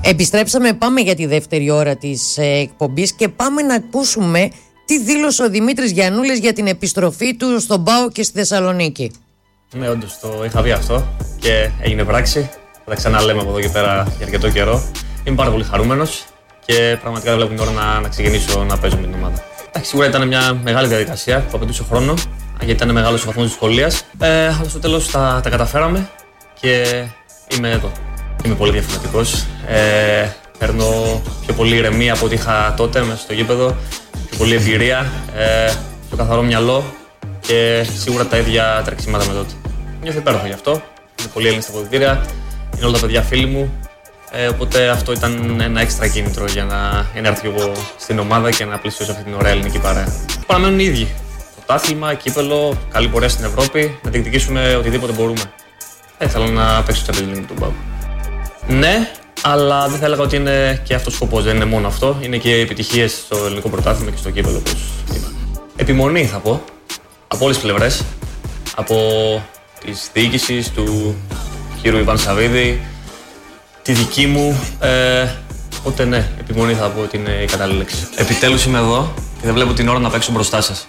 Επιστρέψαμε, πάμε για τη δεύτερη ώρα της εκπομπής και πάμε να ακούσουμε τι δήλωσε ο Δημήτρης Γιαννούλης για την επιστροφή του στον ΠΑΟΚ και στη Θεσσαλονίκη. Ναι, όντως το είχα δει αυτό και έγινε πράξη. Θα τα ξαναλέμε από εδώ και πέρα για αρκετό καιρό. Είμαι πάρα πολύ χαρούμενος και πραγματικά δεν βλέπω την ώρα να ξεκινήσω να παίζω με την ομάδα. Σίγουρα ήταν μια μεγάλη διαδικασία που απαιτούσε χρόνο, γιατί ήταν μεγάλος ο βαθμός δυσκολίας. Αλλά στο τέλος τα καταφέραμε και είμαι εδώ. Είμαι πολύ διαφορετικός. Παίρνω πιο πολύ ηρεμία από ό,τι είχα τότε μέσα στο γήπεδο, πιο πολύ εμπειρία, πιο καθαρό μυαλό και σίγουρα τα ίδια τρεξίματα με τότε. Νιώθω υπέροχο γι' αυτό. Είναι πολύ Έλληνες στα αποδυτήρια, είναι όλα τα παιδιά φίλοι μου. Οπότε αυτό ήταν ένα έξτρα κίνητρο για να έρθω εγώ στην ομάδα και να πλησιώσω αυτή την ωραία ελληνική παρέα. Παραμένουν οι ίδιοι. Πρωτάθλημα, κύπελο, καλή πορεία στην Ευρώπη, να διεκδικήσουμε οτιδήποτε μπορούμε. Θέλω να παίξω Champions League με τον ΠΑΟΚ. Ναι, αλλά δεν θα έλεγα ότι είναι και αυτός ο σκοπός. Δεν είναι μόνο αυτό. Είναι και οι επιτυχίες στο ελληνικό πρωτάθλημα και στο κύπελο, όπως είπα. Επιμονή θα πω. Από όλες τις πλευρές. Από τις διοίκησης του κύριου Ιβάν Σαββίδη, τη δική μου. Οπότε ναι, επιμονή θα πω ότι είναι η κατάλληλη λέξη. Επιτέλους είμαι εδώ και δεν βλέπω την ώρα να παίξω μπροστά σας.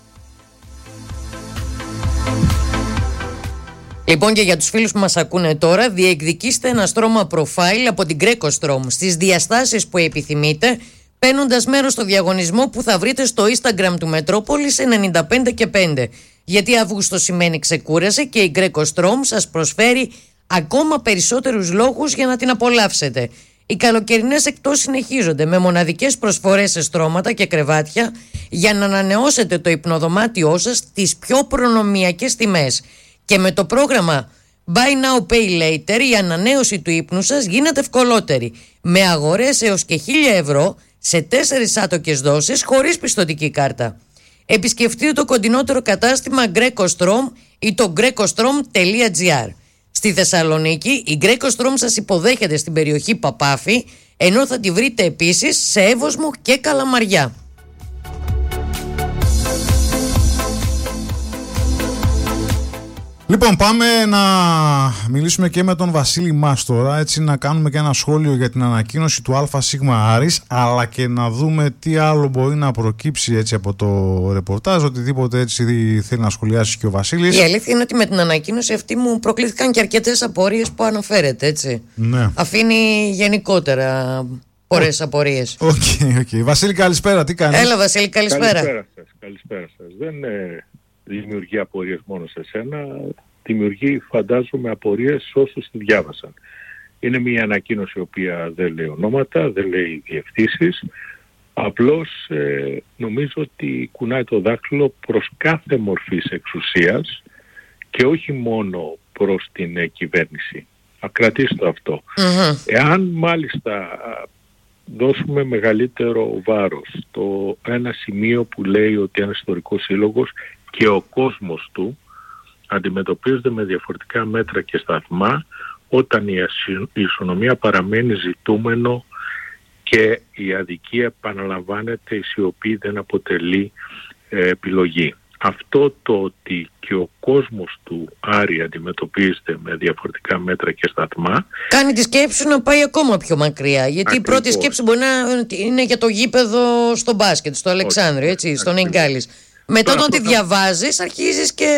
Λοιπόν, και για τους φίλους που μας ακούνε τώρα, διεκδικήστε ένα στρώμα profile από την Greco Strom στις διαστάσεις που επιθυμείτε, παίρνοντας μέρος στο διαγωνισμό που θα βρείτε στο Instagram του Μετρόπολης 95 και 5. Γιατί Αύγουστο σημαίνει ξεκούρασε και η Greco Strom σας προσφέρει ακόμα περισσότερους λόγους για να την απολαύσετε. Οι καλοκαιρινές εκτόσεις συνεχίζονται με μοναδικές προσφορές σε στρώματα και κρεβάτια για να ανανεώσετε το υπνοδωμάτιό σας στις πιο προνομιακές τιμές. Και με το πρόγραμμα Buy Now Pay Later η ανανέωση του ύπνου σας γίνεται ευκολότερη, με αγορές έως και 1.000 ευρώ σε 4 άτοκες δόσεις χωρίς πιστωτική κάρτα. Επισκεφτείτε το κοντινότερο κατάστημα Greco Strom ή το grecostrom.gr. Στη Θεσσαλονίκη η Greco Strom σας υποδέχεται στην περιοχή Παπάφη, ενώ θα τη βρείτε επίσης σε Εύωσμο και Καλαμαριά. Λοιπόν, πάμε να μιλήσουμε και με τον Βασίλη Μάστορα, έτσι να κάνουμε και ένα σχόλιο για την ανακοίνωση του ΑΣ Άρης, αλλά και να δούμε τι άλλο μπορεί να προκύψει έτσι από το ρεπορτάζ, οτιδήποτε έτσι θέλει να σχολιάσει και ο Βασίλης. Η αλήθεια είναι ότι με την ανακοίνωση αυτή μου προκλήθηκαν και αρκετές απορίες που αναφέρεται, έτσι. Ναι. Αφήνει γενικότερα πολλές απορίες. Οκ. Βασίλη, καλησπέρα, τι κάνεις? Έλα Βασίλη, καλησπέρα. Καλησπέρα σας. Δεν δημιουργεί απορίες μόνο σε σένα, δημιουργεί φαντάζομαι απορίες σε όσους τη διάβασαν. Είναι μια ανακοίνωση η οποία δεν λέει ονόματα, δεν λέει διευθύνσεις, απλώς νομίζω ότι κουνάει το δάχτυλο προς κάθε μορφής εξουσίας και όχι μόνο προς την κυβέρνηση. Κρατήστε αυτό. Εάν μάλιστα δώσουμε μεγαλύτερο βάρος στο ένα σημείο που λέει ότι ένας ιστορικός σύλλογος και ο κόσμος του αντιμετωπίζονται με διαφορετικά μέτρα και σταθμά όταν η ισονομία παραμένει ζητούμενο και η αδικία επαναλαμβάνεται, η σιωπή δεν αποτελεί επιλογή. Αυτό το ότι και ο κόσμος του Άρη αντιμετωπίζεται με διαφορετικά μέτρα και σταθμά κάνει τη σκέψη να πάει ακόμα πιο μακριά, γιατί ακριβώς. Η πρώτη σκέψη μπορεί να είναι για το γήπεδο στο μπάσκετ, στο Αλεξάνδριο, έτσι, στον Εγκάλης. Μετά όταν τη διαβάζεις αρχίζεις και...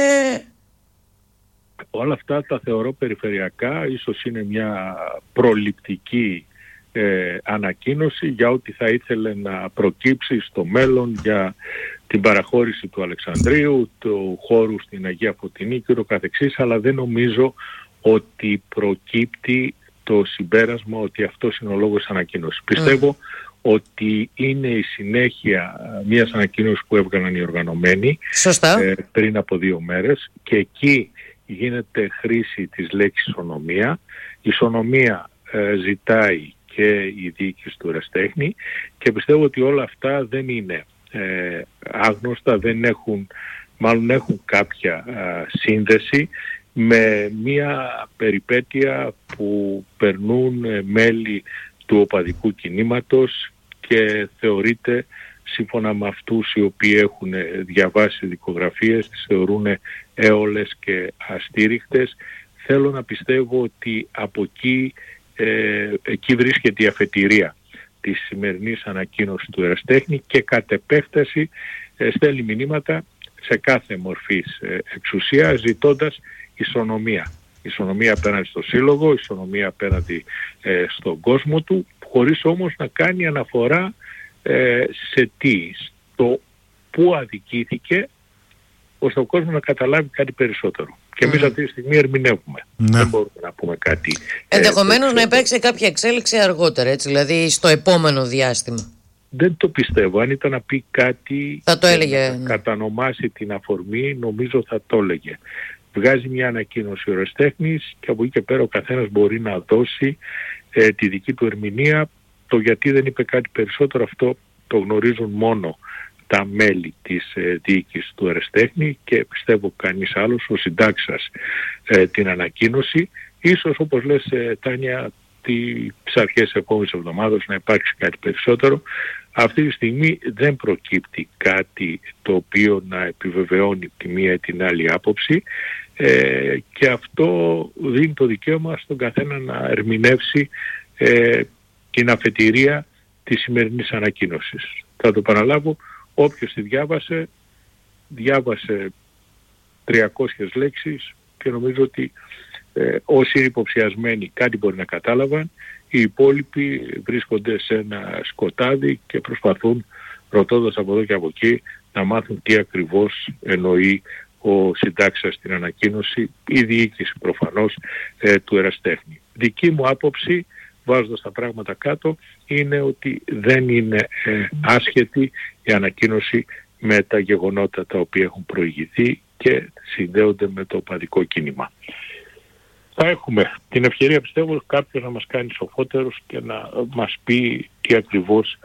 Όλα αυτά τα θεωρώ περιφερειακά, ίσως είναι μια προληπτική ανακοίνωση για ό,τι θα ήθελε να προκύψει στο μέλλον για την παραχώρηση του Αλεξανδρίου, του χώρου στην Αγία Φωτεινή και ούτω καθεξής, αλλά δεν νομίζω ότι προκύπτει το συμπέρασμα ότι αυτός είναι ο λόγος ανακοίνωσης. Πιστεύω ότι είναι η συνέχεια μιας ανακοίνωσης που έβγαλαν οι οργανωμένοι πριν από 2 μέρες και εκεί γίνεται χρήση της λέξης ισονομία. Η ισονομία ζητάει και η διοίκηση του ερασιτέχνη και πιστεύω ότι όλα αυτά δεν είναι άγνωστα, μάλλον έχουν κάποια σύνδεση με μια περιπέτεια που περνούν μέλη του οπαδικού κινήματος και θεωρείται, σύμφωνα με αυτούς οι οποίοι έχουν διαβάσει δικογραφίες, τις θεωρούν έολες και αστήριχτες. Θέλω να πιστεύω ότι από εκεί εκεί βρίσκεται η αφετηρία της σημερινής ανακοίνωσης του Εραστέχνη και κατ' επέκταση στέλνει μηνύματα σε κάθε μορφής εξουσία, ζητώντας ισονομία. Ισονομία απέναντι στο σύλλογο, ισονομία απέναντι στον κόσμο του, χωρίς όμως να κάνει αναφορά σε τι, στο πού αδικήθηκε, ώστε ο κόσμος να καταλάβει κάτι περισσότερο. Και εμείς αυτή τη στιγμή ερμηνεύουμε. Δεν μπορούμε να πούμε κάτι. Ενδεχομένως να υπάρξει κάποια εξέλιξη αργότερα, έτσι, δηλαδή στο επόμενο διάστημα. Δεν το πιστεύω. Αν ήταν να πει κάτι, θα το έλεγε. Να κατανομάσει την αφορμή, νομίζω θα το έλεγε. Βγάζει μια ανακοίνωση ο Εραστέχνης και από εκεί και πέρα ο καθένας μπορεί να δώσει τη δική του ερμηνεία. Το γιατί δεν είπε κάτι περισσότερο, αυτό το γνωρίζουν μόνο τα μέλη της διοίκησης του Εραστέχνη και πιστεύω κανείς άλλος, ο συντάξας την ανακοίνωση. Ίσως, όπως λες Τάνια, τις αρχές της επόμενης εβδομάδας να υπάρξει κάτι περισσότερο. Αυτή τη στιγμή δεν προκύπτει κάτι το οποίο να επιβεβαιώνει τη μία ή την άλλη άποψη και αυτό δίνει το δικαίωμα στον καθένα να ερμηνεύσει την αφετηρία της σημερινής ανακοίνωσης. Θα το παραλάβω, όποιος τη διάβασε 300 λέξεις και νομίζω ότι όσοι είναι υποψιασμένοι κάτι μπορεί να κατάλαβαν, οι υπόλοιποι βρίσκονται σε ένα σκοτάδι και προσπαθούν, ρωτώντας από εδώ και από εκεί, να μάθουν τι ακριβώς εννοεί ο συντάξας στην ανακοίνωση, η διοίκηση προφανώς του Εραστέχνη. Δική μου άποψη, βάζοντας τα πράγματα κάτω, είναι ότι δεν είναι άσχετη η ανακοίνωση με τα γεγονότα τα οποία έχουν προηγηθεί και συνδέονται με το οπαδικό κίνημα. Θα έχουμε την ευκαιρία, πιστεύω, κάποιος να μας κάνει σοφότερος και να μας πει τι ακριβώς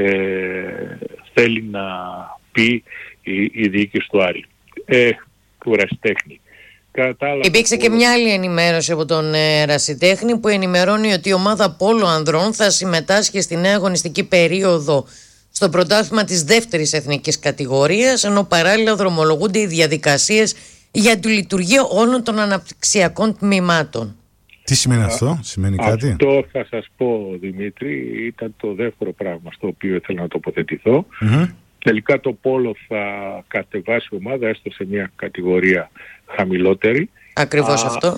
θέλει να πει η διοίκηση του Άρη, του Ερασιτέχνη. Υπήρξε και μια άλλη ενημέρωση από τον Ερασιτέχνη που ενημερώνει ότι η ομάδα Πόλο Ανδρών θα συμμετάσχει στη νέα αγωνιστική περίοδο στο πρωτάθλημα της δεύτερης εθνικής κατηγορίας, ενώ παράλληλα δρομολογούνται οι διαδικασίες για τη λειτουργία όλων των αναπτυξιακών τμήματων. Τι σημαίνει αυτό, σημαίνει κάτι? Αυτό θα σας πω, Δημήτρη, ήταν το δεύτερο πράγμα στο οποίο ήθελα να τοποθετηθώ. Τελικά το Πόλο θα κατεβάσει ομάδα έστω σε μια κατηγορία χαμηλότερη. Ακριβώς αυτό.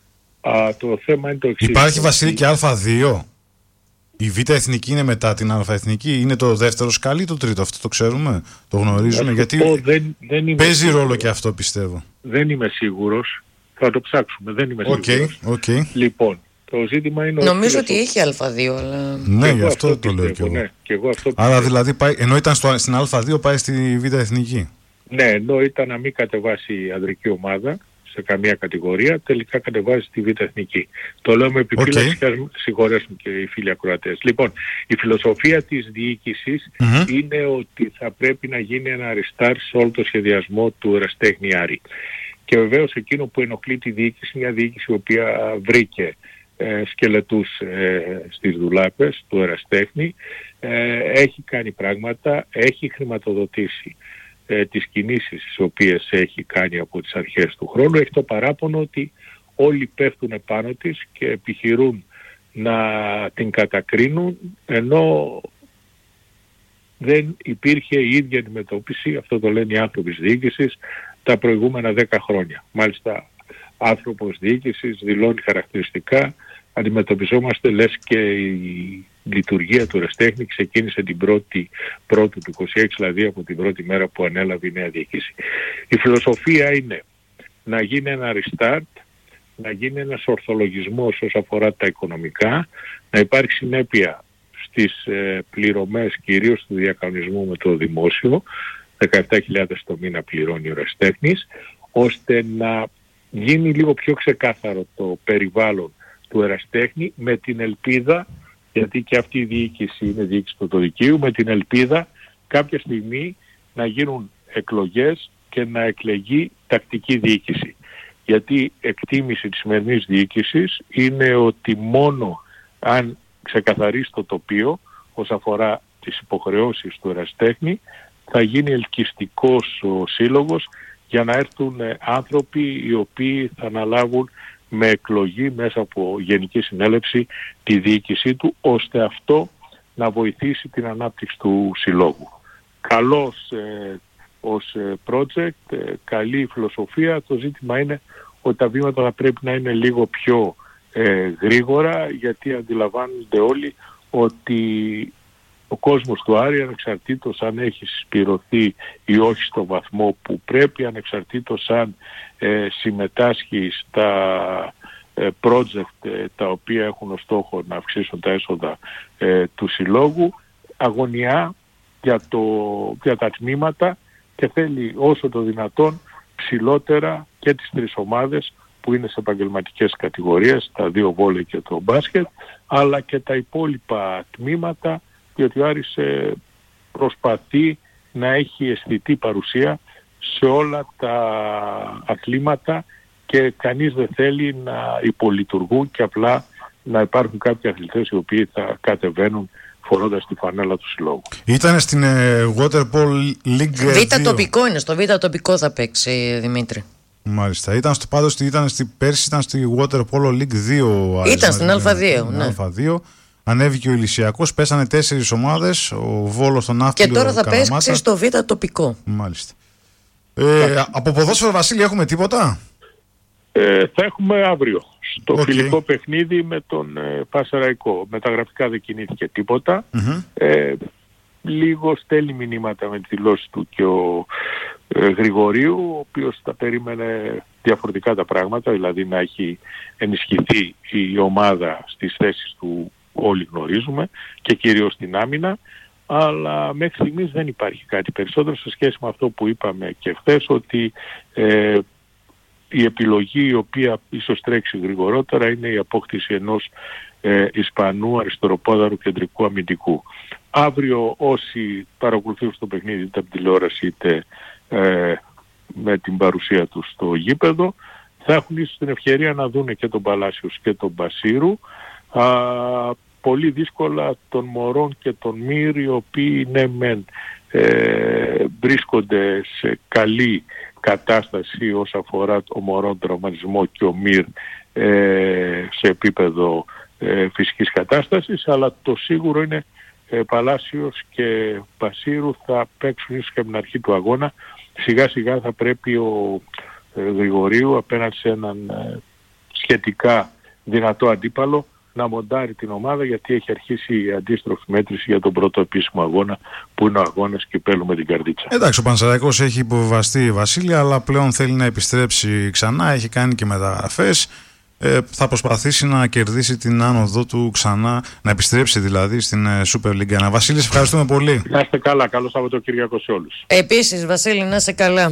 Το θέμα είναι το εξής. Υπάρχει, Βασίλη, και Α2? Η Β' Εθνική είναι μετά την Α' Εθνική? Είναι το δεύτερο σκαλί ή το τρίτο? Αυτό το ξέρουμε, το γνωρίζουμε? Γιατί δεν παίζει ρόλο και αυτό, πιστεύω. Δεν είμαι σίγουρος. Θα το ψάξουμε. Δεν είμαι σίγουρος. Okay. Λοιπόν, το ζήτημα είναι... Νομίζω ότι έχει Α2, αλλά... Ναι, γι' αυτό το λέω κι εγώ. Ναι, και εγώ αυτό άρα δηλαδή πάει, ενώ ήταν στην Α2 πάει στη Β' Εθνική. Ναι, ενώ ήταν να μην κατεβάσει η ανδρική ομάδα σε καμία κατηγορία, τελικά κατεβάζει τη Β' Εθνική. Το λέω με επιφύλαξη και συγχωρέσουν και οι φίλοι ακροατές. Λοιπόν, η φιλοσοφία της διοίκησης είναι ότι θα πρέπει να γίνει ένα restart σε όλο το σχεδιασμό του Εραστέχνη Άρη. Και βεβαίως εκείνο που ενοχλεί τη διοίκηση, μια διοίκηση η οποία βρήκε σκελετούς στις ντουλάπες του Εραστέχνη, έχει κάνει πράγματα, έχει χρηματοδοτήσει τις κινήσεις τις οποίες έχει κάνει από τις αρχές του χρόνου. Έχει το παράπονο ότι όλοι πέφτουν επάνω της και επιχειρούν να την κατακρίνουν, ενώ δεν υπήρχε η ίδια αντιμετώπιση, αυτό το λένε οι άνθρωποι της διοίκησης, τα προηγούμενα 10 χρόνια. Μάλιστα, άνθρωπος διοίκησης δηλώνει χαρακτηριστικά, αντιμετωπιζόμαστε λες και η λειτουργία του Εραστέχνη ξεκίνησε την πρώτη του 26, δηλαδή από την πρώτη μέρα που ανέλαβε η νέα διοίκηση. Η φιλοσοφία είναι να γίνει ένα restart, να γίνει ένας ορθολογισμός όσον αφορά τα οικονομικά, να υπάρξει συνέπεια στις πληρωμές κυρίως του διακανονισμού με το δημόσιο, 17.000 το μήνα πληρώνει ο Εραστέχνης, ώστε να γίνει λίγο πιο ξεκάθαρο το περιβάλλον του Εραστέχνη, με την ελπίδα, γιατί και αυτή η διοίκηση είναι διοίκηση πρωτοδικείου, με την ελπίδα κάποια στιγμή να γίνουν εκλογές και να εκλεγεί τακτική διοίκηση. Γιατί εκτίμηση της σημερινής διοίκησης είναι ότι μόνο αν ξεκαθαρίσει το τοπίο όσον αφορά τις υποχρεώσεις του Εραστέχνη, θα γίνει ελκυστικός ο σύλλογος για να έρθουν άνθρωποι οι οποίοι θα αναλάβουν με εκλογή μέσα από Γενική Συνέλευση τη διοίκησή του, ώστε αυτό να βοηθήσει την ανάπτυξη του συλλόγου. Καλός ως project, καλή φιλοσοφία. Το ζήτημα είναι ότι τα βήματα θα πρέπει να είναι λίγο πιο γρήγορα, γιατί αντιλαμβάνονται όλοι ότι ο κόσμος του Άρη, ανεξαρτήτως αν έχει συσπηρωθεί ή όχι στο βαθμό που πρέπει, ανεξαρτήτως αν συμμετάσχει στα project τα οποία έχουν ως στόχο να αυξήσουν τα έσοδα του συλλόγου, αγωνιά για τα τμήματα και θέλει όσο το δυνατόν ψηλότερα και τις τρεις ομάδες που είναι σε επαγγελματικές κατηγορίες, τα 2 βόλεϊ και το μπάσκετ, αλλά και τα υπόλοιπα τμήματα, διότι ο Άρης προσπαθεί να έχει αισθητή παρουσία σε όλα τα αθλήματα και κανείς δεν θέλει να υπολειτουργούν και απλά να υπάρχουν κάποιοι αθλητές οι οποίοι θα κατεβαίνουν φορώντας τη φανέλα του συλλόγου. Ήταν στην Waterpolo League 2. Β' τοπικό είναι, στο Β' τοπικό θα παίξει, Δημήτρη. Μάλιστα. Πέρσι ήταν στη Waterpolo League 2. Ήταν στην Α2. Ναι. Α2. Ανέβηκε ο Ηλυσιακός, πέσανε 4 ομάδες, ο Βόλος, τον Ναύπλιο, και τώρα θα παίξει στο Β' τοπικό. Μάλιστα. Από ποδόσφαιρο, Βασίλη, έχουμε τίποτα? Θα έχουμε αύριο στο φιλικό παιχνίδι με τον Πασεραϊκό. Μεταγραφικά δεν κινήθηκε τίποτα. Λίγο στέλνει μηνύματα με τη δηλώση του και ο Γρηγορίου, ο οποίος θα περίμενε διαφορετικά τα πράγματα, δηλαδή να έχει ενισχυθεί η ομάδα στις θέσεις του, όλοι γνωρίζουμε, και κυρίως στην άμυνα, αλλά μέχρι στιγμής δεν υπάρχει κάτι περισσότερο σε σχέση με αυτό που είπαμε και χθες, ότι η επιλογή η οποία ίσως τρέξει γρηγορότερα είναι η απόκτηση ενός Ισπανού αριστεροπόδαρου κεντρικού αμυντικού. Αύριο όσοι παρακολουθούν στο παιχνίδι είτε από τηλεόραση είτε με την παρουσία τους στο γήπεδο θα έχουν ίσως την ευκαιρία να δούνε και τον Παλάσιος και τον Μπασίρου. Πολύ δύσκολα τον Μωρόν και τον Μύρ, οι οποίοι ναι μεν βρίσκονται σε καλή κατάσταση όσον αφορά ο Μωρόν τραυματισμό και ο Μύρ σε επίπεδο φυσικής κατάστασης, αλλά το σίγουρο είναι Παλάσιος και Μπασίρου θα παίξουν ίσως και από την αρχή του αγώνα. Σιγά σιγά θα πρέπει ο Γρηγορίου απέναντι σε έναν σχετικά δυνατό αντίπαλο να μοντάρει την ομάδα, γιατί έχει αρχίσει η αντίστροφη μέτρηση για τον πρώτο επίσημο αγώνα που είναι ο αγώνας κυπέλλου με την Καρδίτσα. Εντάξει, ο Πανσεραϊκός έχει υποβιβαστεί, Βασίλη, αλλά πλέον θέλει να επιστρέψει ξανά, έχει κάνει και μεταγραφές. Θα προσπαθήσει να κερδίσει την άνοδο του ξανά, να επιστρέψει δηλαδή στην Super League 1. Βασίλη, ευχαριστούμε πολύ. Να είστε καλά, καλό Σαββατοκύριακο σε όλους. Επίσης, Βασίλη, να είστε καλά.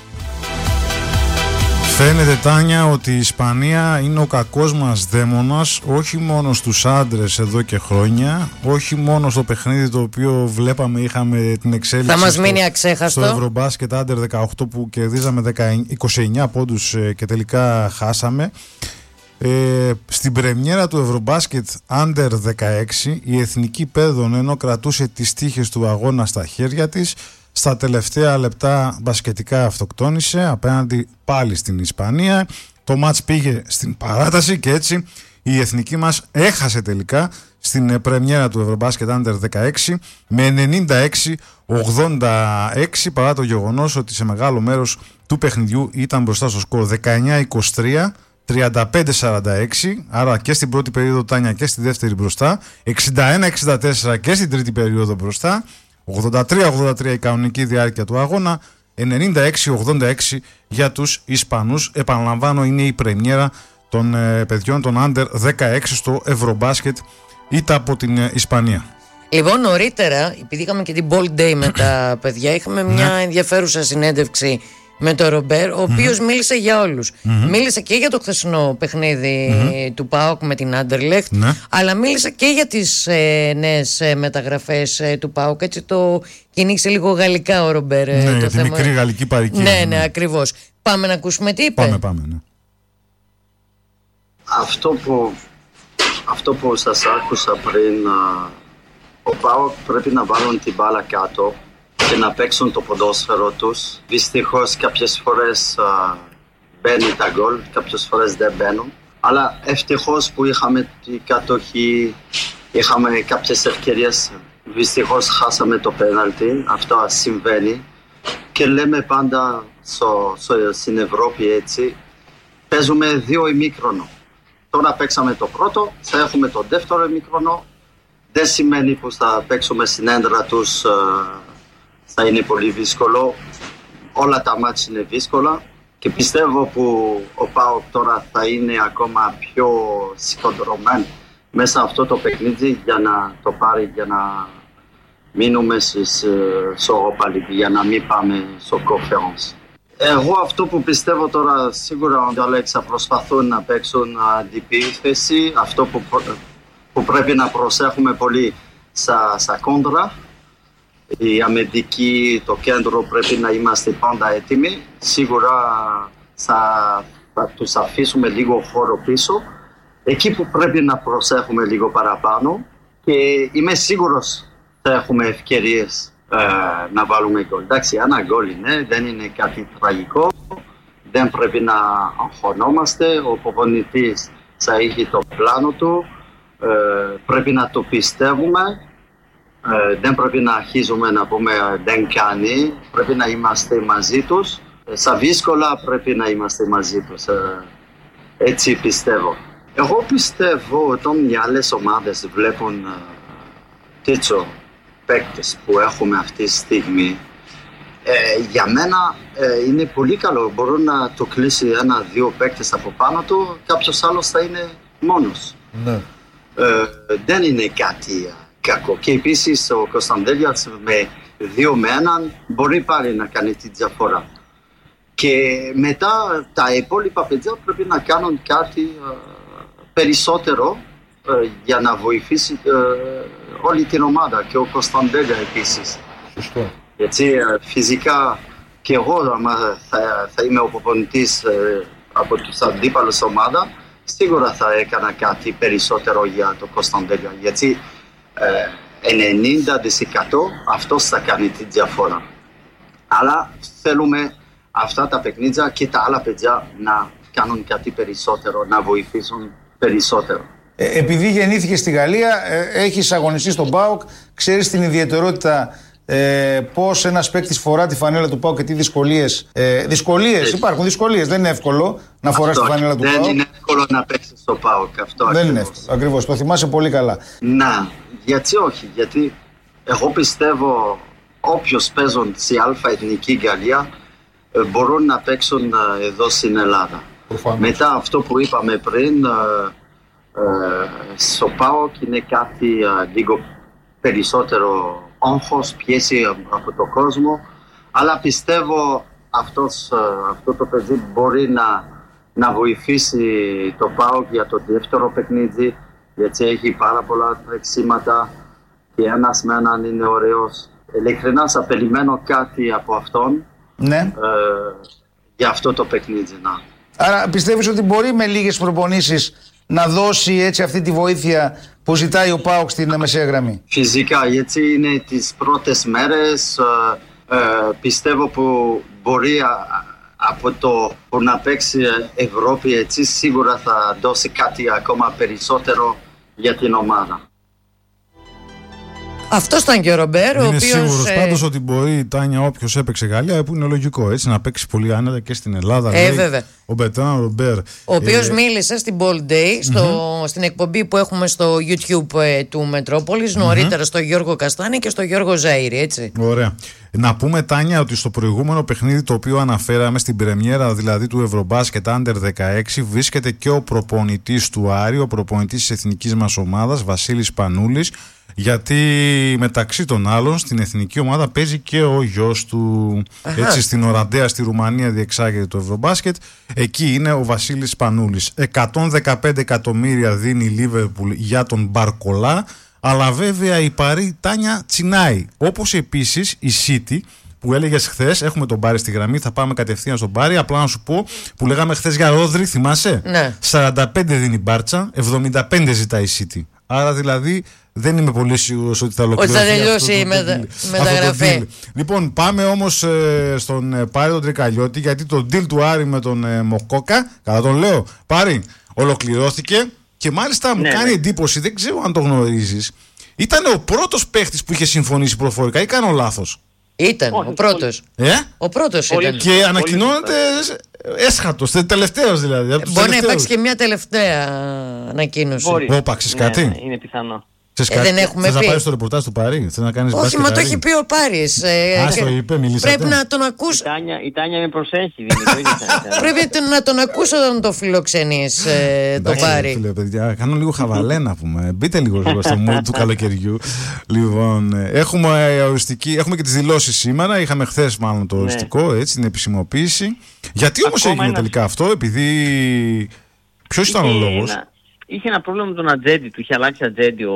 Φαίνεται, Τάνια, ότι η Ισπανία είναι ο κακός μας δαίμονας, όχι μόνο στους άντρες εδώ και χρόνια, όχι μόνο στο παιχνίδι το οποίο βλέπαμε, είχαμε την εξέλιξη. Θα μας μείνει αξέχαστο. Στο Ευρωμπάσκετ Under 18 που κερδίζαμε 29 πόντους και τελικά χάσαμε. Στην πρεμιέρα του Ευρωμπάσκετ Under 16 η Εθνική Πέδων, ενώ κρατούσε τις τύχες του αγώνα στα χέρια της, στα τελευταία λεπτά μπασκετικά αυτοκτόνησε απέναντι πάλι στην Ισπανία. Το μάτς πήγε στην παράταση και έτσι η εθνική μας έχασε τελικά στην πρεμιέρα του Ευρωμπάσκετ Under 16 με 96-86, παρά το γεγονός ότι σε μεγάλο μέρος του παιχνιδιού ήταν μπροστά στο σκορ 19-23, 35-46, άρα και στην πρώτη περίοδο, Τάνια, και στη δεύτερη μπροστά, 61-64 και στην τρίτη περίοδο μπροστά, 83-83 η κανονική διάρκεια του αγώνα, 96-86 για τους Ισπανούς. Επαναλαμβάνω, είναι η πρεμιέρα των παιδιών των Under 16 στο Ευρωμπάσκετ, ήττα από την Ισπανία. Λοιπόν, νωρίτερα, επειδή είχαμε και την Ball Day με τα παιδιά, είχαμε μια ενδιαφέρουσα συνέντευξη με τον Ρομπέρ, ο οποίος μίλησε για όλους. Μίλησε και για το χθεσινό παιχνίδι του ΠΑΟΚ με την Άντερλεχτ, αλλά μίλησε και για τις νέες μεταγραφές του ΠΑΟΚ. Έτσι το κυνήγησε λίγο γαλλικά ο Ρομπέρ. Ναι, το για τη μικρή γαλλική παροικία. Ναι, ακριβώς. Πάμε να ακούσουμε τι είπε. Πάμε, ναι. Αυτό που σας άκουσα πριν, ο ΠΑΟΚ πρέπει να βάλουν την μπάλα κάτω και να παίξουν το ποδόσφαιρο τους. Δυστυχώς κάποιες φορές μπαίνει τα γκολ, κάποιες φορές δεν μπαίνουν. Αλλά ευτυχώς που είχαμε την κατοχή, είχαμε κάποιες ευκαιρίες. Δυστυχώς χάσαμε το πέναλτι, αυτό συμβαίνει. Και λέμε πάντα στην Ευρώπη έτσι, παίζουμε 2 ημίχρονο. Τώρα παίξαμε το πρώτο, θα έχουμε το δεύτερο ημίχρονο. Δεν σημαίνει πως θα παίξουμε στην έδρα τους, θα είναι πολύ δύσκολο. Όλα τα μάτς είναι δύσκολα και πιστεύω που ο ΠΑΟΚ τώρα θα είναι ακόμα πιο συγκεντρωμένο μέσα αυτό το παιχνίδι για να το πάρει, για να μείνουμε στο Europa League, για να μην πάμε στο Conference. Εγώ αυτό που πιστεύω τώρα, σίγουρα ο Αλέξα προσπαθούν να παίξουν αντιπίθεση. Αυτό που πρέπει να προσέχουμε πολύ στα κόντρα. Η αμυντική, το κέντρο πρέπει να είμαστε πάντα έτοιμοι. Σίγουρα θα τους αφήσουμε λίγο χώρο πίσω. Εκεί που πρέπει να προσέχουμε λίγο παραπάνω και είμαι σίγουρος θα έχουμε ευκαιρίες να βάλουμε γκολ. Εντάξει, ένα γκολ είναι, δεν είναι κάτι τραγικό. Δεν πρέπει να αγχωνόμαστε. Ο προπονητής θα έχει το πλάνο του. Πρέπει να το πιστεύουμε. Δεν πρέπει να αρχίζουμε να πούμε δεν κάνει. Πρέπει να είμαστε μαζί τους. Στα δύσκολα πρέπει να είμαστε μαζί τους. Έτσι πιστεύω. Εγώ πιστεύω όταν οι άλλες ομάδες βλέπουν τέτοιο παίκτες που έχουμε αυτή τη στιγμή, για μένα είναι πολύ καλό. Μπορούν να το κλείσει 1-2 παίκτες από πάνω του, κάποιος άλλος θα είναι μόνος. Ναι. Δεν είναι κάτι κακό. Και επίσης ο Κωνσταντέλιας με 2-1 μπορεί πάλι να κάνει τη διαφορά. Και μετά τα υπόλοιπα παιδιά πρέπει να κάνουν κάτι περισσότερο για να βοηθήσει όλη την ομάδα και ο Κωνσταντέλια επίσης. Σωστό. Γιατί φυσικά και εγώ θα είμαι ο προπονητής από τους αντίπαλους ομάδα, σίγουρα θα έκανα κάτι περισσότερο για το Κωνσταντέλια, γιατί 90% αυτός θα κάνει τη διαφορά. Αλλά θέλουμε αυτά τα παιχνίδια και τα άλλα παιδιά να κάνουν κάτι περισσότερο, να βοηθήσουν περισσότερο. Επειδή γεννήθηκε στη Γαλλία, έχεις αγωνιστεί στον ΠΑΟΚ, ξέρεις την ιδιαιτερότητα πώς ένας παίκτης φορά τη φανέλα του ΠΑΟΚ και τι δυσκολίες. Υπάρχουν δυσκολίες, δεν είναι εύκολο να φοράς τη φανέλα του ΠΑΟΚ. Δεν είναι εύκολο να παίξεις στο ΠΑΟΚ, αυτό δεν είναι εύκολο, ακριβώς, το θυμάσαι πολύ καλά. Να, γιατί όχι, γιατί εγώ πιστεύω όποιος παίζουν στη Α' Εθνική Γαλλία μπορούν να παίξουν εδώ στην Ελλάδα. Προφανώς. Μετά αυτό που είπαμε πριν, στο ΠΑΟΚ είναι κάτι λίγο περισσότερο άγχος, πίεση από τον κόσμο, αλλά πιστεύω αυτό το παιδί μπορεί να βοηθήσει το ΠΑΟΚ για το δεύτερο παιχνίδι, γιατί έχει πάρα πολλά τρεξίματα και ένας με έναν είναι ωραίος. Ειλικρινά θα περιμένω κάτι από αυτόν, ναι. Για αυτό το παιχνίδι. Να. Άρα πιστεύεις ότι μπορεί με λίγες προπονήσεις να δώσει έτσι αυτή τη βοήθεια που ζητάει ο ΠΑΟΚ στην μεσαία γραμμή? Φυσικά, γιατί είναι τις πρώτες μέρες. Πιστεύω που μπορεί από το που να παίξει Ευρώπη έτσι σίγουρα θα δώσει κάτι ακόμα περισσότερο για την ομάδα. Αυτό ήταν και ο Ρομπέρ. Είναι σίγουρος πάντως ότι μπορεί η Τάνια, όποιος έπαιξε Γαλλία, που είναι λογικό έτσι, να παίξει πολύ άνετα και στην Ελλάδα. Βέβαια. Ο Μπερτράν Ρομπέρ. Ο οποίος μίλησε στην Bold Day, στην εκπομπή που έχουμε στο YouTube του Μετρόπολης, νωρίτερα στο Γιώργο Καστάνη και στο Γιώργο Ζαΐρη, έτσι. Ωραία. Να πούμε, Τάνια, ότι στο προηγούμενο παιχνίδι το οποίο αναφέραμε στην πρεμιέρα, δηλαδή του Ευρωμπάσκετ Under 16, βρίσκεται και ο προπονητής του Άρη, ο προπονητής της εθνικής μας ομάδας, Βασίλης Πανούλης. Γιατί μεταξύ των άλλων στην εθνική ομάδα παίζει και ο γιος του. Έτσι, στην Οραντέα στη Ρουμανία διεξάγεται το Ευρωμπάσκετ. Εκεί είναι ο Βασίλης Πανούλης. 115 εκατομμύρια δίνει η Λίβερπουλ για τον Μπαρκολά. Αλλά βέβαια η Παρί, Τάνια, τσινάει. Όπως επίσης η City, που έλεγες χθες, έχουμε τον Πάρη στη γραμμή, θα πάμε κατευθείαν στον Πάρη. Απλά να σου πω που λέγαμε χθες για Ρόδρυ, θυμάσαι? Ναι. 45 δίνει η Μπάρτσα, 75 ζητάει η City. Άρα δηλαδή δεν είμαι πολύ σίγουρος ότι θα ολοκληρωθεί. Ότι θα τελειώσει η μεταγραφή. Λοιπόν, πάμε όμως στον Πάρη τον Τρικαλιώτη, γιατί το deal του Άρη με τον Μοκόκα, καλά τον λέω, Πάρη, Ολοκληρώθηκε και μάλιστα μου κάνει εντύπωση, δεν ξέρω αν το γνωρίζεις. Ήταν ο πρώτος παίχτης που είχε συμφωνήσει προφορικά ή κάνω λάθος? Ήταν ο πρώτος. Ο πρώτος ήταν. Και ανακοινώνεται έσχατος, τελευταίος δηλαδή. Μπορεί να υπάρξει και μια τελευταία ανακοίνωση. Όπα, ξέρεις κάτι? Είναι πιθανό. Δεν έχουμε πει. Θα πάρεις το ρεπορτάζ του Πάρη, θες να κάνεις μπάσκετ? Όχι, μα το έχει πει ο Πάρης. Το είπε, μιλήσατε. Πρέπει να τον ακούς. Η Τάνια με προσέχει. Πρέπει να τον ακούς όταν το φιλοξενείς το Πάρη. Φίλε, παιδιά, κάνω λίγο χαβαλέ να πούμε. Μπείτε λίγο στο mood του καλοκαιριού. Λοιπόν, έχουμε και τις δηλώσεις σήμερα. Είχαμε χθες μάλλον το οριστικό, έτσι, την επισημοποίηση. Γιατί όμως έγινε τελικά αυτό? Επειδή ποιος ήταν ο λόγος? Είχε ένα πρόβλημα με τον ατζέντη του, είχε αλλάξει ατζέντη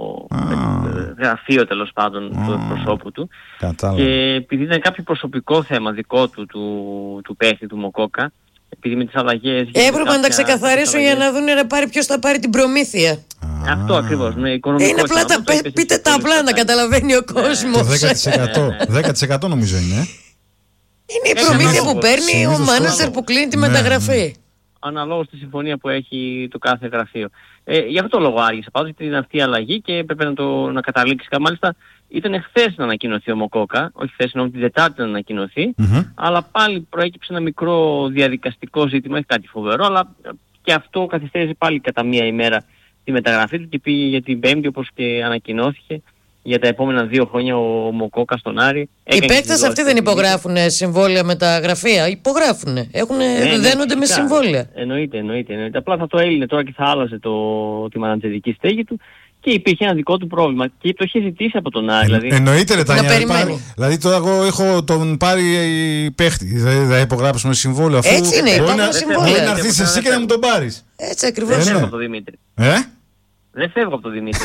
γραφείο τέλος πάντων του προσώπου του. Κατάλαβα. Και επειδή ήταν κάποιο προσωπικό θέμα δικό του παίχτη του Μοκόκα, επειδή με τις αλλαγές... Έπρεπε να τα ξεκαθαρίσουν για να δουν ποιος θα πάρει την προμήθεια. Αυτό ακριβώς, ναι, οικονομικό. Είναι απλά πείτε τα απλά να καταλαβαίνει ο κόσμος. Το 10% νομίζω είναι. Είναι η προμήθεια που παίρνει ο μάνατζερ που κλείνει τη μεταγραφή. Αναλόγως στη συμφωνία που έχει το κάθε γραφείο. Γι' αυτό το λόγο άργησε πάντως, γιατί ήταν αυτή η αλλαγή και έπρεπε να καταλήξει. Μάλιστα ήταν χθες να ανακοινωθεί ο Μοκόκα, όχι χθες, ενώ την Τετάρτη να ανακοινωθεί, αλλά πάλι προέκυψε ένα μικρό διαδικαστικό ζήτημα, όχι κάτι φοβερό, αλλά και αυτό καθυστέρησε πάλι κατά μία ημέρα τη μεταγραφή του και πήγε για την Πέμπτη, όπως και ανακοινώθηκε. Για τα επόμενα 2 χρόνια ο Μοκόκα στον Άρη. Οι παίκτες αυτοί δεν υπογράφουν συμβόλαια με τα γραφεία? Υπογράφουν. Δένονται με συμβόλαια. Εννοείται. Απλά θα το έλυνε τώρα και θα άλλαζε τη μανατζερική στέγη του και υπήρχε ένα δικό του πρόβλημα. Και το είχε ζητήσει από τον Άρη. Εννοείται, ρε Τάνια. Δηλαδή τώρα εγώ έχω τον πάρει παίχτη. Θα υπογράψουμε συμβόλαιο αφού. Έτσι είναι, υπάρχουν συμβόλαια. Μπορεί να έρθεις εσύ και να μου τον πάρεις. Έτσι ακριβώς. Δεν φεύγω από τον Δημήτρη. Δεν φεύγω από τον Δημήτρη.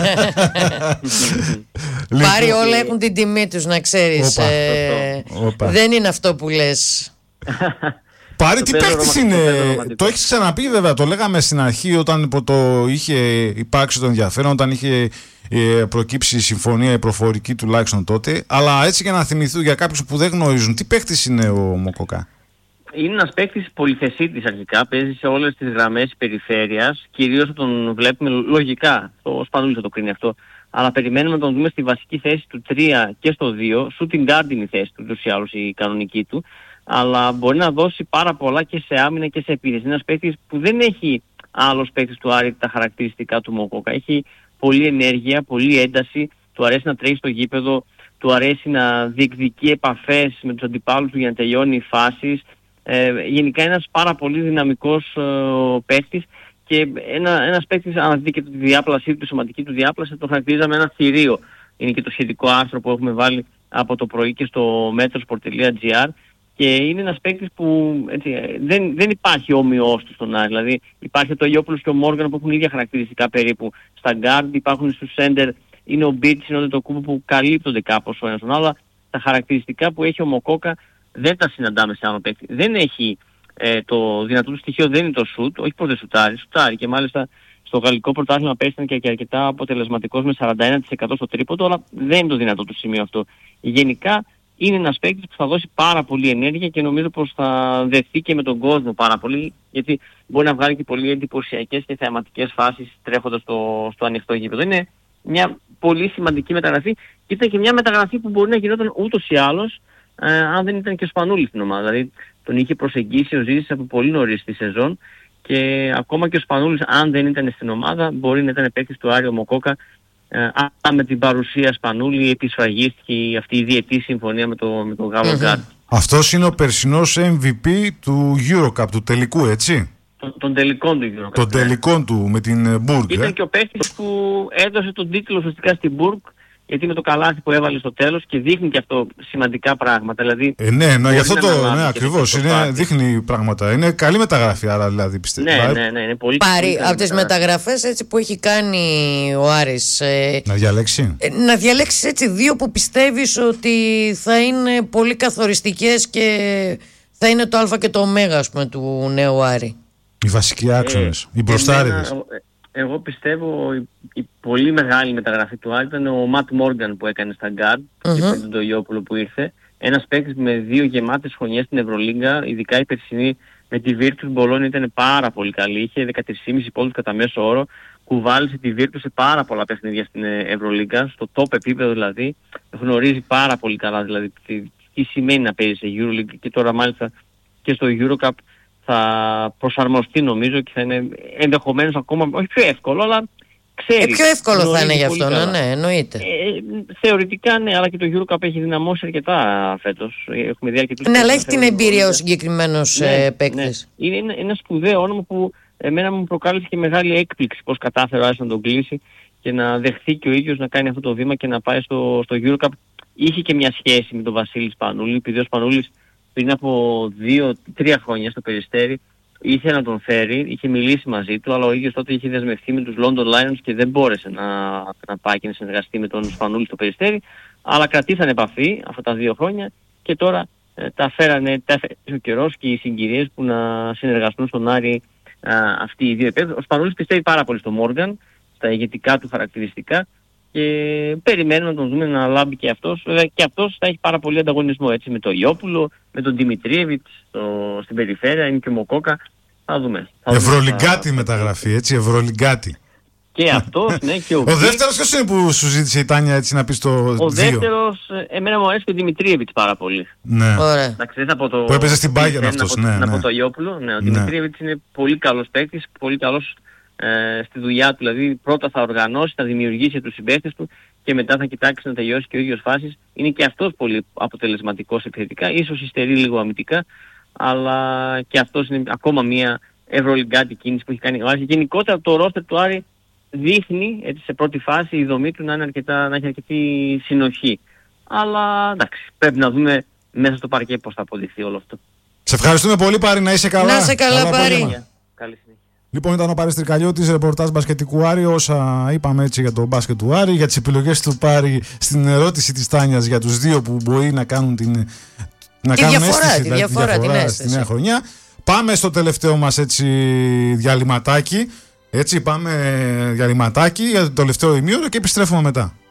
Πάρει, όλα έχουν την τιμή τους, να ξέρεις. Δεν είναι αυτό που λες. Πάρει, τι παίκτης είναι? Το έχεις ξαναπεί βέβαια, το λέγαμε στην αρχή όταν το είχε υπάρξει το ενδιαφέρον, όταν είχε προκύψει η συμφωνία, η προφορική τουλάχιστον τότε. Αλλά έτσι για να θυμηθούν για κάποιους που δεν γνωρίζουν, τι παίκτης είναι ο Μοκόκα? Είναι ένας παίκτης πολυθεσίτης αρχικά, παίζει σε όλες τις γραμμές της περιφέρειας, κυρίως τον βλέπουμε λογικά, ο Σπανούλης θα το κρίνει αυτό, αλλά περιμένουμε να τον δούμε στη βασική θέση του 3 και στο 2, shooting guard είναι η θέση του, ούτως ή άλλως η κανονική του, αλλά μπορεί να δώσει πάρα πολλά και σε άμυνα και σε επίθεση. Είναι ένας παίκτης που δεν έχει άλλος παίκτης του Άρη τα χαρακτηριστικά του Μοκόκα, έχει πολλή ενέργεια, πολλή ένταση, του αρέσει να τρέχει στο γήπεδο, του αρέσει να διεκδικεί επαφές με τους αντιπάλους του για να τελειώνει φάσεις. Γενικά είναι ένας πάρα πολύ δυναμικός παίκτης και ένας παίκτης, αν δει και τη διάπλασή του, τη σωματική του διάπλαση, το χαρακτηρίζαμε ένα θηρίο. Είναι και το σχετικό άρθρο που έχουμε βάλει από το πρωί και στο metrosport.gr και είναι ένας παίκτης που έτσι, δεν υπάρχει όμοιός του στον Άρη. Δηλαδή υπάρχει το Αγιόπουλος και ο Μόργαν που έχουν ίδια χαρακτηριστικά περίπου στα guard, υπάρχουν στους center, είναι ο Μπίτς, είναι ο Ντετοκούμπο που καλύπτονται κάπως ο ένας τον άλλο. Τα χαρακτηριστικά που έχει ο Μοκόκα δεν τα συναντάμε σε άλλο παίκτη. Δεν έχει το δυνατό του στοιχείο, δεν είναι το σουτ, όχι πως δεν σουτάρει και μάλιστα στο γαλλικό πρωτάθλημα πέρσι ήταν και αρκετά αποτελεσματικός με 41% στο τρίποντο, αλλά δεν είναι το δυνατό του σημείο αυτό. Γενικά είναι ένας παίκτης που θα δώσει πάρα πολύ ενέργεια και νομίζω πως θα δεθεί και με τον κόσμο πάρα πολύ, γιατί μπορεί να βγάλει και πολύ εντυπωσιακές και θεαματικές φάσεις τρέχοντας στο ανοιχτό γήπεδο. Είναι μια πολύ σημαντική μεταγραφή και ήταν και μια μεταγραφή που μπορεί να γινόταν ούτως ή άλλως αν δεν ήταν και ο Σπανούλης στην ομάδα. Δηλαδή τον είχε προσεγγίσει ο Ζήσης από πολύ νωρίς τη σεζόν και ακόμα και ο Σπανούλης, αν δεν ήταν στην ομάδα, μπορεί να ήταν παίκτης του Άρη ο Μοκόκα. Με την παρουσία Σπανούλη επισφραγίστηκε αυτή η διετή συμφωνία με τον Γάλλο Γκάρτ. Αυτός είναι ο περσινός MVP του EuroCup, του τελικού, έτσι? Των τελικών του EuroCup. Των τελικών του με την Μπουργκ. Ήταν και ο παίκτης που έδωσε τον τίτλο ουσιαστικά στην Μπουργκ, γιατί με το καλάθι που έβαλε στο τέλος και δείχνει και αυτό σημαντικά πράγματα. Δηλαδή, ναι, γι' αυτό ακριβώς. Δείχνει πράγματα. Είναι καλή μεταγραφή, άρα δηλαδή πιστεύω. Ναι, είναι πολύ. Πάρει από τις μεταγραφές έτσι που έχει κάνει ο Άρης. Να διαλέξει. Να διαλέξει έτσι 2 που πιστεύεις ότι θα είναι πολύ καθοριστικές και θα είναι το Α και το Ω, ας πούμε, του νέου Άρη. Οι βασικοί άξονες, οι μπροστάριδες. Εγώ πιστεύω η πολύ μεγάλη μεταγραφή του Άρη ήταν ο Ματ Μόργαν που έκανε στα Γκάρντ και τον Τογιόπουλο που ήρθε. Ένας παίκτης με 2 γεμάτες χρονιές στην Ευρωλίγκα, ειδικά η περσινή Με τη Virtus Μπολόνια ήταν πάρα πολύ καλή. Είχε 13,5 πόντους κατά μέσο όρο. Κουβάλισε τη Virtus σε πάρα πολλά παιχνίδια στην Ευρωλίγκα, στο top επίπεδο δηλαδή. Γνωρίζει πάρα πολύ καλά δηλαδή τι σημαίνει να παίζει σε EuroLeague, και τώρα μάλιστα και στο EuroCup θα προσαρμοστεί νομίζω και θα είναι ενδεχομένως ακόμα, όχι πιο εύκολο, αλλά ξέρει. Πιο εύκολο θα είναι γι' αυτό, ναι, εννοείται. Θεωρητικά ναι, αλλά και το EuroCup έχει δυναμώσει αρκετά φέτος. Έχουμε δει αρκετούς. Ναι, αλλά έχει την εμπειρία ο συγκεκριμένος παίκτης. Ναι. Είναι ένα σπουδαίο όνομα που εμένα μου προκάλεσε και μεγάλη έκπληξη πώς κατάφερε ο Άρης να τον κλείσει και να δεχθεί και ο ίδιος να κάνει αυτό το βήμα και να πάει στο EuroCup. Είχε και μια σχέση με τον Βασίλη Σπανούλη, επειδή ο Σπανούλης πριν από 2-3 χρόνια στο Περιστέρι ήθελε να τον φέρει, είχε μιλήσει μαζί του, αλλά ο ίδιος τότε είχε δεσμευτεί με τους London Lions και δεν μπόρεσε να πάει και να συνεργαστεί με τον Σπανούλη στο Περιστέρι, αλλά κρατήσαν επαφή αυτά τα 2 χρόνια και τώρα τα φέρανε ο καιρός και οι συγκυρίες που να συνεργαστούν στον Άρη αυτοί οι δύο επέδρες. Ο Σπανούλης πιστεύει πάρα πολύ στο Μόργαν, στα ηγετικά του χαρακτηριστικά, και περιμένουμε να τον δούμε να λάμπει και αυτός. Βέβαια και αυτός θα έχει πάρα πολύ ανταγωνισμό, έτσι, με τον Ιόπουλο, με τον Δημητρίεβιτς στην περιφέρεια, είναι και ο Μοκόκα. Θα δούμε. Ευρωλιγκάτη μεταγραφή, έτσι, Ευρωλιγκάτη. Και αυτός, ναι, και ο δεύτερος ποιος είναι που σου ζήτησε η Τάνια, έτσι, να πεις το 2? Ο δεύτερος, εμένα μου αρέσει και ο Δημητρίεβιτς πάρα πολύ. Ναι. Εντάξει, δεν θα πω το... Που έπαιζε στην Bayern αυτός, ναι. Να πω το Ιόπουλο, ναι, ο Δημητρίεβιτς είναι πολύ καλός παίκτης, πολύ καλός στη δουλειά του, δηλαδή πρώτα θα οργανώσει, θα δημιουργήσει τους συμπαίκτες του και μετά θα κοιτάξει να τελειώσει και ο ίδιος φάσεις. Είναι και αυτός πολύ αποτελεσματικός επιθετικά, ίσως υστερεί λίγο αμυντικά, αλλά και αυτός είναι ακόμα μια ευρωλιγκάτη κίνηση που έχει κάνει ο Άρης. Γενικότερα το ρόστερ του Άρη δείχνει, έτσι, σε πρώτη φάση η δομή του να έχει αρκετή συνοχή. Αλλά εντάξει, πρέπει να δούμε μέσα στο παρκέ πώς θα αποδειχθεί όλο αυτό. Σε ευχαριστούμε πολύ, Πάρη, να είσαι καλά. Να είσαι καλά, Πάρη. Καλή συνέχεια. Λοιπόν, ήταν ο Πάρης Τρικαλιώτης, ρεπορτάζ μπασκετικού Άρη. Όσα είπαμε έτσι για το μπάσκετ του Άρη, για τις επιλογές του Πάρη στην ερώτηση της Τάνιας για τους δύο που μπορεί να κάνουν τη διαφορά στη νέα χρονιά. Πάμε στο τελευταίο μας έτσι διαλυματάκι. Έτσι, πάμε διαλυματάκι για το τελευταίο ημίωρο και επιστρέφουμε μετά.